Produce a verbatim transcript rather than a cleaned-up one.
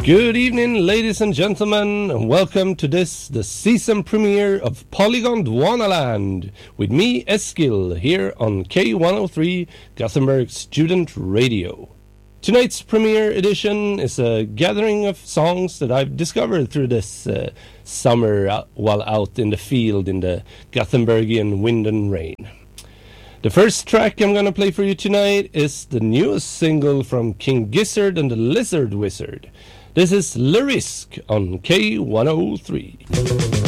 Good evening, ladies and gentlemen, and welcome to this, the season premiere of Polygon Dwanaland, with me, Eskil, here on K one oh three, Gothenburg Student Radio. Tonight's premiere edition is a gathering of songs that I've discovered through this uh, summer uh, while out in the field in the Gothenburgian wind and rain. The first track I'm going to play for you tonight is the newest single from King Gizzard and the Lizard Wizard. This is Le Risque on K one oh three.